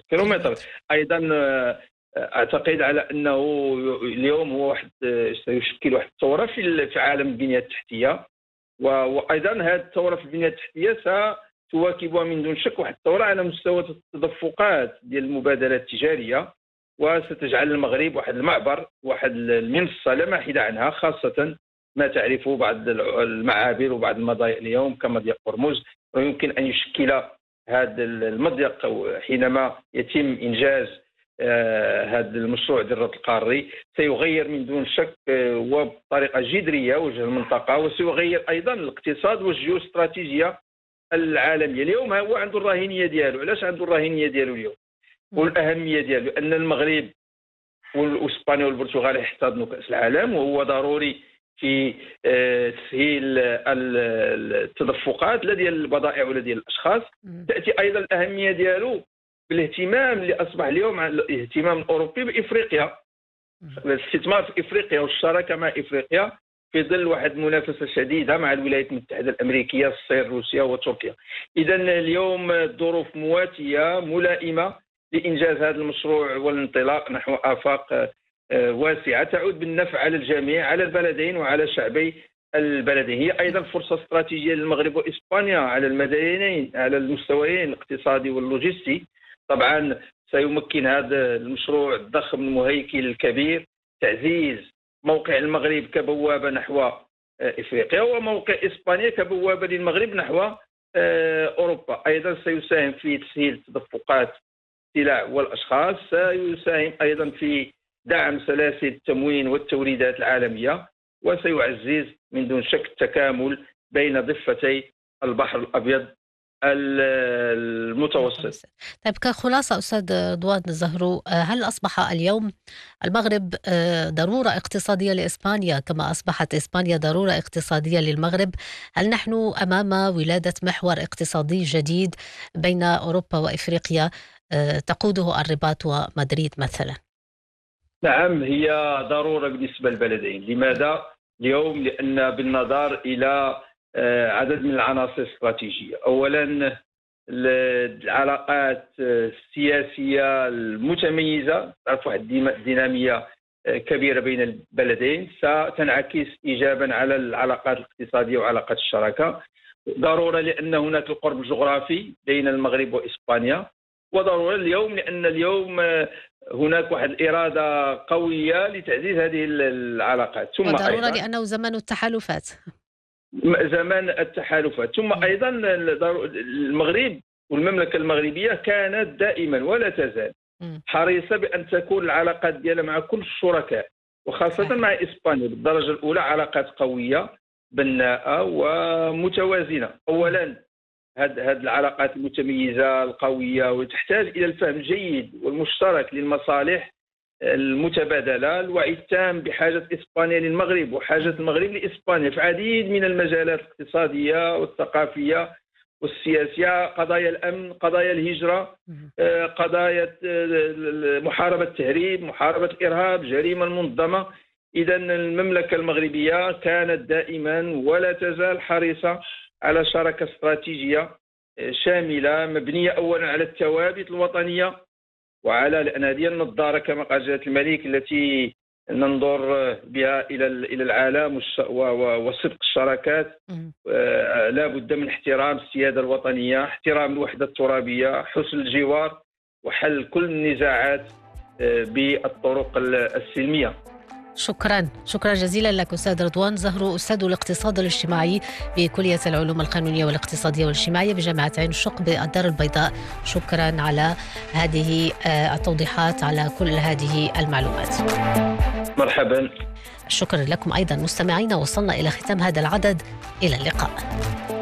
كيلومتر. كيلومتر. أيضا أعتقد على أنه اليوم هو واحد سيشكل واحد الثورة في عالم البنية التحتية، وأيضا هذه الثورة في البنية التحتية ستواكبها من دون شك واحد الثورة على مستوى التدفقات ديال المبادلات التجارية، وستجعل المغرب واحد المعبر، واحد المنصة لا محيد عنها، خاصة ما تعرفه بعض المعابر وبعض المضايق اليوم كمضيق هرمز. ويمكن أن يشكل هذا المضيق حينما يتم إنجاز هذا المشروع ديال الربط القاري سيغير من دون شك وبطريقة جذرية وجه المنطقة، وسيغير أيضا الاقتصاد والجيوستراتيجية العالمية. اليوم هو عنده الراهنية ديالو. علاش عنده الراهنية ديالو اليوم والأهمية ديالو؟ أن المغرب وإسبانيا والبرتغال يحتضنوا كأس العالم، وهو ضروري في تسهيل التدفقات لا ديال البضائع ولا ديال الاشخاص. تاتي ايضا الاهميه ديالو بالاهتمام اللي اصبح اليوم الاهتمام الاوروبي بافريقيا، الاستثمار في افريقيا والشراكه مع افريقيا في ظل واحد المنافسه شديده مع الولايات المتحده الامريكيه، الصين، روسيا وتركيا. اذا اليوم الظروف مواتيه ملائمه لانجاز هذا المشروع والانطلاق نحو افاق واسعة تعود بالنفع على الجميع، على البلدين وعلى شعبي البلدين. هي أيضا فرصة استراتيجية للمغرب وإسبانيا على المدينين، على المستويين الاقتصادي واللوجستي. طبعا سيمكن هذا المشروع الضخم المهيكل الكبير تعزيز موقع المغرب كبوابة نحو إفريقيا، وموقع إسبانيا كبوابة للمغرب نحو أوروبا. أيضا سيساهم في تسهيل تدفقات السلع والأشخاص، سيساهم أيضا في دعم سلاسل التموين والتوريدات العالمية، وسيعزز من دون شك التكامل بين ضفتي البحر الأبيض المتوسط. طيب، كخلاصة أستاذ رضوان الزهرو، هل أصبح اليوم المغرب ضرورة اقتصادية لإسبانيا كما أصبحت إسبانيا ضرورة اقتصادية للمغرب؟ هل نحن أمام ولادة محور اقتصادي جديد بين أوروبا وإفريقيا تقوده الرباط ومدريد مثلا؟ نعم، هي ضرورة بالنسبة للبلدين. لماذا؟ اليوم لأن بالنظر إلى عدد من العناصر الاستراتيجية. أولا العلاقات السياسية المتميزة، تعرف واحد الدينامية كبيرة بين البلدين ستنعكس إيجابا على العلاقات الاقتصادية وعلاقات الشراكة. ضرورة لأن هناك القرب الجغرافي بين المغرب وإسبانيا، وضرورة اليوم لأن اليوم هناك واحد الإرادة قوية لتعزيز هذه العلاقات. ثم وضرورة أيضا لأنه زمن التحالفات. زمان التحالفات. ثم أيضا المغرب والمملكة المغربية كانت دائما ولا تزال حريصة بأن تكون العلاقات ديالها مع كل الشركاء وخاصة مع إسبانيا بالدرجة الأولى علاقات قوية بناءة ومتوازنة. أولا هذه العلاقات المتميزة القوية وتحتاج إلى الفهم الجيد والمشترك للمصالح المتبادلة، الوعي التام بحاجة إسبانيا للمغرب وحاجة المغرب لإسبانيا في عديد من المجالات الاقتصادية والثقافية والسياسية، قضايا الأمن، قضايا الهجرة، قضايا محاربة التهريب، محاربة الإرهاب، جريمة المنظمة. إذا المملكة المغربية كانت دائما ولا تزال حريصة على شراكة استراتيجية شاملة مبنية أولا على الثوابت الوطنية وعلى لأن هذه النظارة كما قال جلالة الملك التي ننظر بها إلى العالم وصدق الشراكات. لا بد من احترام السيادة الوطنية، احترام الوحدة الترابية، حسن الجوار، وحل كل النزاعات بالطرق السلمية. شكرا جزيلا لك أستاذ رضوان زهرو، أستاذ الاقتصاد الاجتماعي بكلية العلوم القانونية والاقتصادية والاجتماعية بجامعة عين الشق بالدار البيضاء. شكرا على هذه التوضيحات، على كل هذه المعلومات. مرحبا. شكرا لكم أيضا مستمعينا، وصلنا إلى ختام هذا العدد، إلى اللقاء.